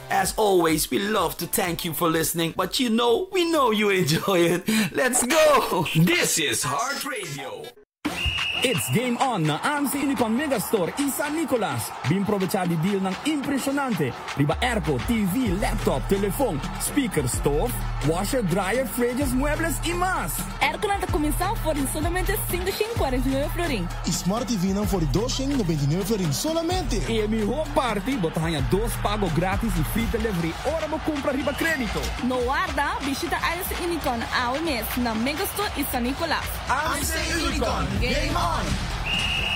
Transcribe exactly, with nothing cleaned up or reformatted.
As always, we love to thank you for listening, but you know, we know you enjoy it. Let's go! This is Heart Radio. It's game on na ang sa Unicon Megastore San Nicolas. Bimprovecha di deal ng impresionante. Riba airco, T V, laptop, telefone, speaker, stove, washer, dryer, fridges, muebles y más. Airco na começar por solamente quinhentos e quarenta e nove florin. Smart T V na por duzentos e noventa e nove florin solamente. E mi whole party, botahanha dos pago grátis e free delivery. Ora mo compra riba crédito. No guarda, visita a Unicon ao mês na Megastore San Nicolas. Ang sa Unicon, game on!